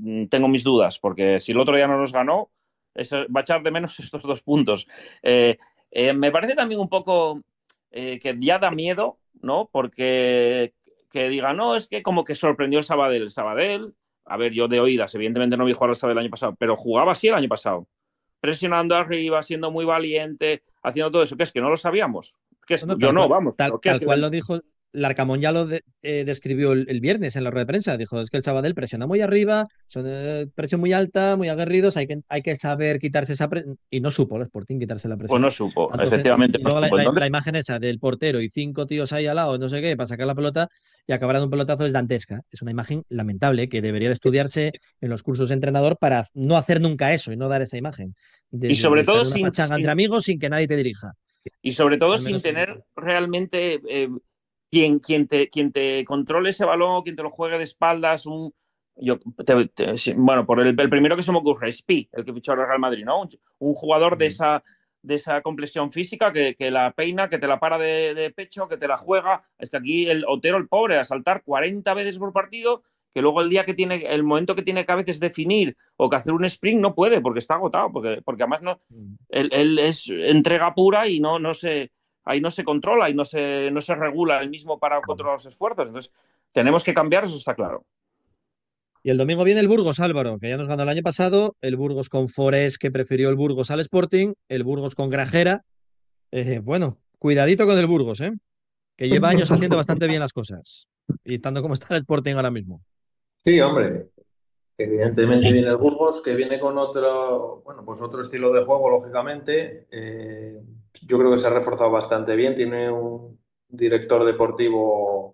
tengo mis dudas, porque si el otro día no nos ganó, va a echar de menos estos 2 puntos. Me parece también un poco que ya da miedo, ¿no? Porque que diga, no, es que como que sorprendió el Sabadell. El Sabadell, a ver, yo de oídas, evidentemente no vi jugar al Sabadell el año pasado, pero jugaba así el año pasado, presionando arriba, siendo muy valiente, haciendo todo eso. ¿Qué es que no lo sabíamos? ¿Qué es? Bueno, Yo no, vamos, tal, pero ¿qué es tal que cual lo dijo Larcamón, ya lo describió el viernes en la rueda de prensa. Dijo, es que el Sabadell presiona muy arriba, son presión muy alta, muy aguerridos, hay que saber quitarse esa presión. Y no supo el Sporting quitarse la pues no presión. supo, Tanto efectivamente y no luego supo. Entonces, la imagen esa del portero y 5 tíos ahí al lado, no sé qué, para sacar la pelota y acabar de un pelotazo es dantesca. Es una imagen lamentable que debería de estudiarse en los cursos de entrenador para no hacer nunca eso y no dar esa imagen y de sobre estar todo en una pachanga entre amigos sin que nadie te dirija. y sobre todo Al sin menos tener realmente quien te controle ese balón, quien te lo juegue de espaldas, yo, sí, bueno, por el primero que se me ocurre, es Pi, el que fichó al Real Madrid, ¿no? Un jugador de esa complexión física que la peina, que te la para de pecho, que te la juega. Es que aquí el Otero, el pobre, a saltar 40 veces por partido, que luego el momento que tiene que a veces definir o que hacer un sprint no puede porque está agotado, porque además no, él es entrega pura y ahí no se controla y no se regula el mismo para controlar los esfuerzos. Entonces, tenemos que cambiar, eso está claro. Y el domingo viene el Burgos, Álvaro, que ya nos ganó el año pasado, el Burgos con Forés, que prefirió el Burgos al Sporting, el Burgos con Grajera. Bueno, cuidadito con el Burgos, que lleva años haciendo bastante bien las cosas. Y tanto como está el Sporting ahora mismo. Sí, hombre, evidentemente viene el Burgos, que viene con otro, bueno, pues otro estilo de juego, lógicamente. Yo creo que se ha reforzado bastante bien. Tiene un director deportivo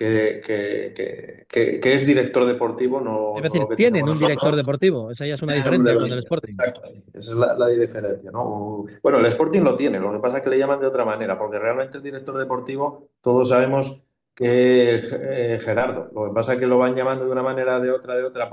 que es director deportivo, Es no lo decir, que tenemos tienen un director nosotros. deportivo. Esa ya es una Es un de diferencia la con el liga, Sporting. exactamente. Esa es la diferencia, ¿no? Bueno, el Sporting lo tiene, lo que pasa es que le llaman de otra manera, porque realmente el director deportivo, todos sabemos que es Gerardo. Lo que pasa es que lo van llamando de una manera, de otra,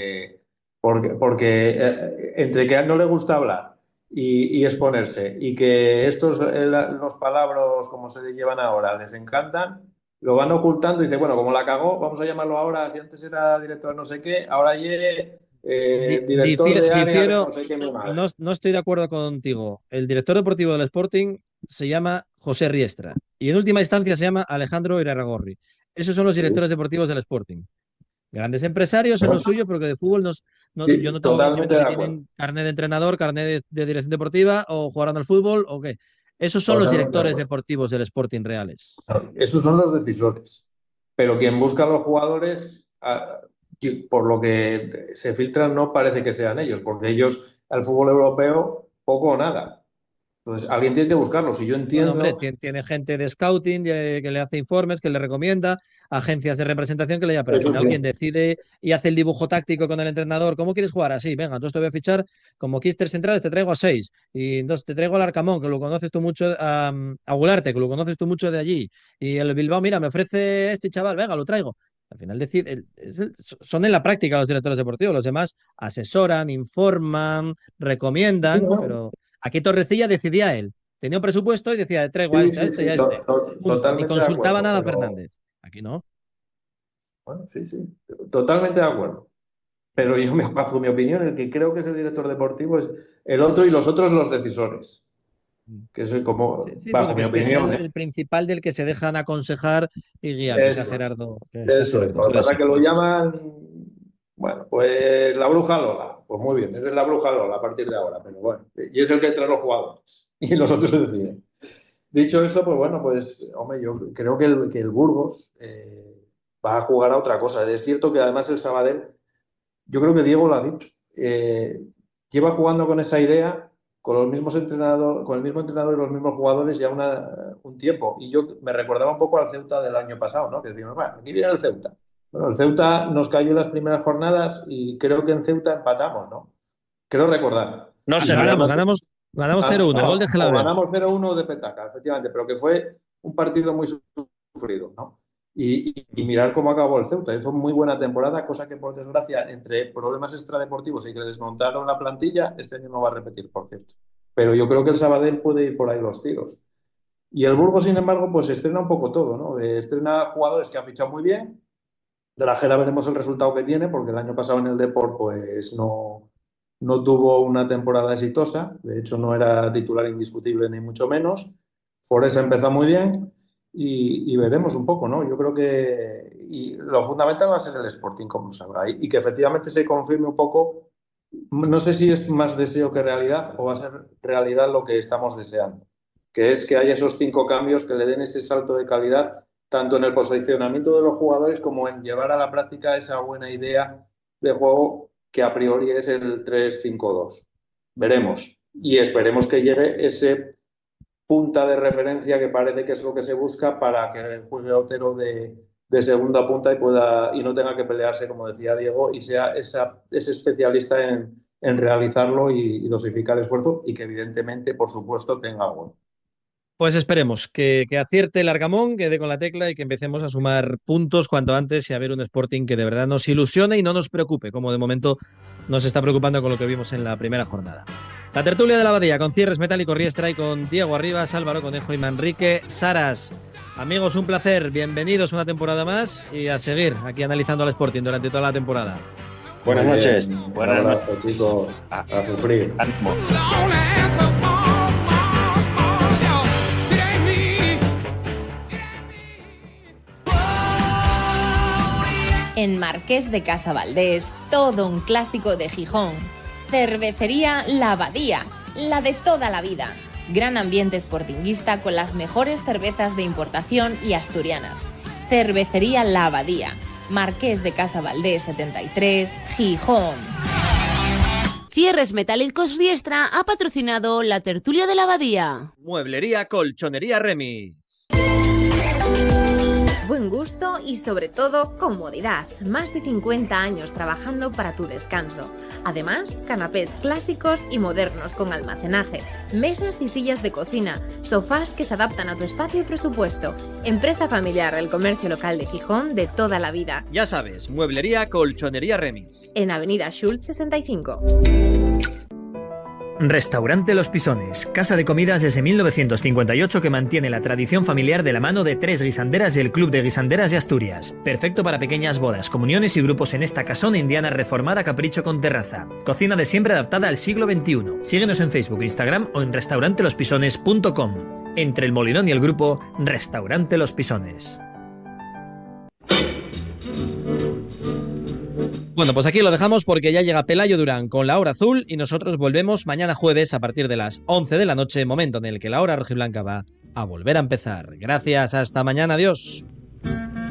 porque entre que a él no le gusta hablar y exponerse, y que estos, los palabras, como se llevan ahora, les encantan, lo van ocultando y dice, bueno, como la cagó, vamos a llamarlo ahora, si antes era director de no sé qué, ahora ye director de área de no Difiero, sé qué, mi madre. no estoy de acuerdo contigo. El director deportivo del Sporting se llama José Riestra y en última instancia se llama Alejandro Irarragorri. Esos son los Sí. directores deportivos del Sporting. Grandes empresarios en lo Bueno, suyo, porque de fútbol yo sí, no tengo totalmente conocimiento de si acuerdo. tienen carnet de entrenador, carnet de dirección deportiva o jugarán al fútbol o qué. Esos son los Totalmente de directores acuerdo. deportivos del Sporting reales. Esos son los decisores. Pero quien busca a los jugadores, por lo que se filtran, no parece que sean ellos, porque ellos al fútbol europeo poco o nada. Entonces, alguien tiene que buscarlos. Y yo Bueno, hombre, entiendo, tiene gente de scouting que le hace informes, que le recomienda, agencias de representación que le llama, pero al eso final sí, quien decide y hace el dibujo táctico con el entrenador, ¿cómo quieres jugar? Así, venga, entonces te voy a fichar como Kister centrales, te traigo a 6, y entonces te traigo al Arcamón, que lo conoces tú mucho, a Gularte, que lo conoces tú mucho de allí, y el Bilbao, mira, me ofrece este chaval, venga, lo traigo. Al final son en la práctica los directores deportivos, los demás asesoran, informan, recomiendan, pero aquí Torrecilla decidía él. Tenía un presupuesto y decía, traigo sí, a sí, este y sí, a este. Punto. Ni totalmente de consultaba acuerdo. nada a Pero, Fernández. Aquí no. bueno, sí, sí, totalmente de acuerdo. Pero yo, bajo mi opinión, el que creo que es el director deportivo es el otro y los otros los decisores. Que es Sí, como, sí, bueno, bajo que mi es opinión, ¿eh? el principal del que se dejan aconsejar y guiar, que sea Eso es. Gerardo. Que sea Eso es. Gerardo, Lo que puede pasa es ser, que lo puede ser. llaman, bueno, pues la bruja Lola. Pues muy bien, eres la bruja Lola a partir de ahora, pero bueno. Y es el que trae los jugadores. Y los otros deciden. Dicho esto, pues bueno, pues hombre, yo creo que el Burgos va a jugar a otra cosa. Es cierto que además el Sabadell, yo creo que Diego lo ha dicho, lleva jugando con esa idea, con los mismos entrenadores, con el mismo entrenador y los mismos jugadores ya un tiempo. Y yo me recordaba un poco al Ceuta del año pasado, ¿no? Que decíamos, bueno, aquí viene el Ceuta. Bueno, el Ceuta nos cayó en las primeras jornadas y creo que en Ceuta empatamos, ¿no? Creo recordar. No Y sé, ganamos, realmente. ganamos 0-1, gol de O Gelabert. ganamos 0-1 de petaca, efectivamente, pero que fue un partido muy sufrido, ¿no? Y mirar cómo acabó el Ceuta. Hizo muy buena temporada, cosa que por desgracia, entre problemas extradeportivos y que le desmontaron la plantilla, este año no va a repetir, por cierto. Pero yo creo que el Sabadell puede ir por ahí los tiros. Y el Burgos, sin embargo, pues estrena un poco todo, ¿no? Estrena jugadores que ha fichado muy bien, De la Jera veremos el resultado que tiene, porque el año pasado en el Depor pues no tuvo una temporada exitosa, de hecho no era titular indiscutible ni mucho menos. Forés empezó muy bien y veremos un poco, ¿no? Yo creo que y lo fundamental va a ser el Sporting como salga y que efectivamente se confirme un poco, no sé si es más deseo que realidad o va a ser realidad lo que estamos deseando, que es que haya esos 5 cambios que le den ese salto de calidad tanto en el posicionamiento de los jugadores como en llevar a la práctica esa buena idea de juego que a priori es el 3-5-2. Veremos. Y esperemos que llegue ese punta de referencia que parece que es lo que se busca para que juegue Otero de segunda punta y no tenga que pelearse, como decía Diego, y sea ese especialista en realizarlo y dosificar el esfuerzo y que evidentemente, por supuesto, tenga gol. Pues esperemos que acierte el Arcamón, que dé con la tecla y que empecemos a sumar puntos cuanto antes y a ver un Sporting que de verdad nos ilusione y no nos preocupe, como de momento nos está preocupando con lo que vimos en la primera jornada. La tertulia de la Abadía con Cierres Metálico Riestra y con Diego Arribas, Álvaro Conejo y Manrique Saras. Amigos, un placer, bienvenidos una temporada más y a seguir aquí analizando al Sporting durante toda la temporada. Buenas noches. Buenas noches, chicos. A sufrir. Ánimo. En Marqués de Casa Valdés, todo un clásico de Gijón. Cervecería La Abadía, la de toda la vida. Gran ambiente sportinguista con las mejores cervezas de importación y asturianas. Cervecería La Abadía, Marqués de Casa Valdés 73, Gijón. Cierres Metálicos Riestra ha patrocinado la tertulia de la Abadía. Mueblería Colchonería Remis. Buen gusto y sobre todo comodidad. Más de 50 años trabajando para tu descanso. Además, canapés clásicos y modernos con almacenaje, mesas y sillas de cocina, sofás que se adaptan a tu espacio y presupuesto. Empresa familiar del comercio local de Gijón de toda la vida. Ya sabes, Mueblería Colchonería Remis. En Avenida Schultz 65. Restaurante Los Pisones, casa de comidas desde 1958 que mantiene la tradición familiar de la mano de 3 guisanderas del Club de Guisanderas de Asturias. Perfecto para pequeñas bodas, comuniones y grupos en esta casona indiana reformada capricho con terraza. Cocina de siempre adaptada al siglo XXI. Síguenos en Facebook, Instagram o en restaurantelospisones.com. Entre el Molinón y el grupo, Restaurante Los Pisones. Bueno, pues aquí lo dejamos porque ya llega Pelayo Durán con La Hora Azul y nosotros volvemos mañana jueves a partir de las 11 de la noche, momento en el que la hora rojiblanca va a volver a empezar. Gracias, hasta mañana, adiós.